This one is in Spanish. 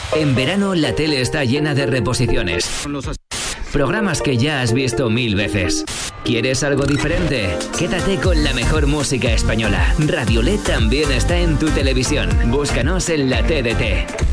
En verano la tele está llena de reposiciones. Programas que ya has visto 1000 veces. ¿Quieres algo diferente? Quédate con la mejor música española. Radiolet también está en tu televisión. Búscanos en la TDT.